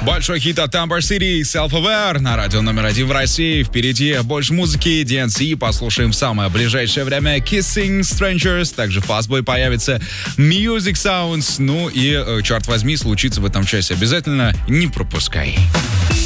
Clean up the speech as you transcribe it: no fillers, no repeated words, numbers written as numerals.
Большой хит от Amber City, Self-Aware на радио номер 1 в России. Впереди больше музыки, DNC. Послушаем в самое ближайшее время Kissing Strangers. Также Fastboy появится, Music Sounds. Ну и, черт возьми, случится в этом часе обязательно. Не пропускай.